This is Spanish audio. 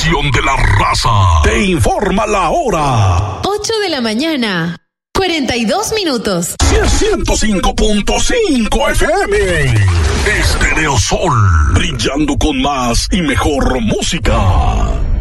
estación de la raza, te informa la hora. 8 de la mañana, 42 minutos. 105.5 FM. Estéreo Sol, brillando con más y mejor música.